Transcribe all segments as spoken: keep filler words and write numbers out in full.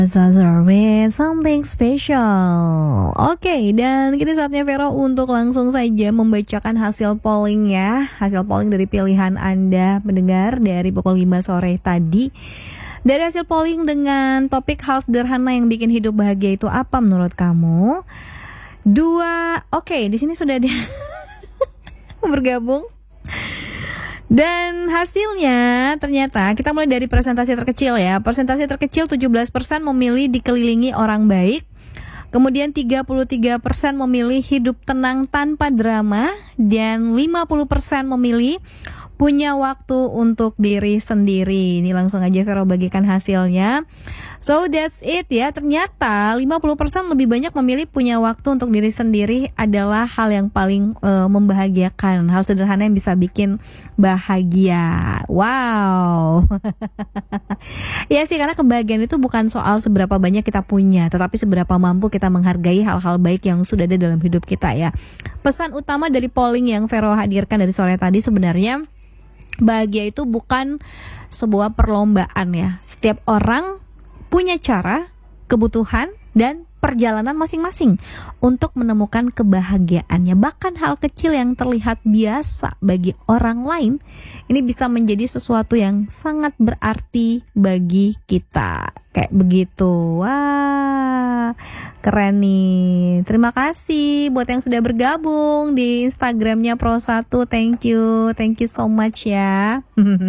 Zazer with something special. Oke, okay, dan kini saatnya Vero untuk langsung saja membacakan hasil polling ya. Hasil polling dari pilihan Anda mendengar dari pukul lima sore tadi. Dari hasil polling dengan topik hal sederhana yang bikin hidup bahagia itu apa menurut kamu? Dua, oke, okay, di sini sudah ada bergabung. Dan hasilnya ternyata kita mulai dari presentasi terkecil ya. Presentasi terkecil tujuh belas persen memilih dikelilingi orang baik. Kemudian tiga puluh tiga persen memilih hidup tenang tanpa drama. Dan lima puluh persen memilih punya waktu untuk diri sendiri. Ini langsung aja Vero bagikan hasilnya. So that's it ya. Ternyata lima puluh persen lebih banyak memilih punya waktu untuk diri sendiri adalah hal yang paling uh, membahagiakan. Hal sederhana yang bisa bikin bahagia. Wow. Ya sih, karena kebahagiaan itu bukan soal seberapa banyak kita punya, tetapi seberapa mampu kita menghargai hal-hal baik yang sudah ada dalam hidup kita ya. Pesan utama dari polling yang Vero hadirkan dari sore tadi sebenarnya, bahagia itu bukan sebuah perlombaan ya. Setiap orang punya cara, kebutuhan, dan perjalanan masing-masing untuk menemukan kebahagiaannya. Bahkan hal kecil yang terlihat biasa bagi orang lain, ini bisa menjadi sesuatu yang sangat berarti bagi kita. Kayak begitu. Wah, keren nih. Terima kasih buat yang sudah bergabung di Instagramnya Pro satu. Thank you, thank you so much ya.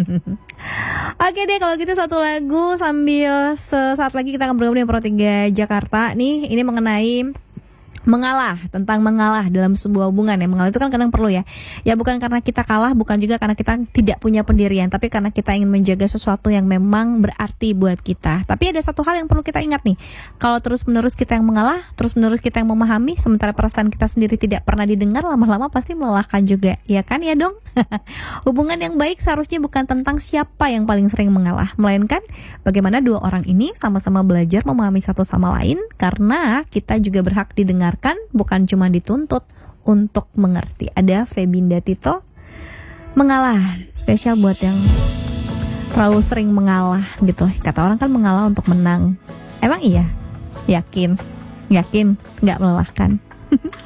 Oke deh, kalau gitu satu lagu sambil sesaat lagi kita akan bergabung dengan Pro tiga Jakarta nih. Ini mengenai mengalah, tentang mengalah dalam sebuah hubungan ya. Mengalah itu kan kadang perlu ya. Ya bukan karena kita kalah, bukan juga karena kita tidak punya pendirian, tapi karena kita ingin menjaga sesuatu yang memang berarti buat kita. Tapi ada satu hal yang perlu kita ingat nih. Kalau terus-menerus kita yang mengalah, terus-menerus kita yang memahami, sementara perasaan kita sendiri tidak pernah didengar, lama-lama pasti melelahkan juga. Ya kan ya dong? Hubungan yang baik seharusnya bukan tentang siapa yang paling sering mengalah, melainkan bagaimana dua orang ini sama-sama belajar memahami satu sama lain, karena kita juga berhak didengar, kan bukan cuma dituntut untuk mengerti. Ada Febinda Tito, mengalah, spesial buat yang terlalu sering mengalah gitu. Kata orang kan mengalah untuk menang. Emang iya? Yakin? Yakin? Gak melelahkan?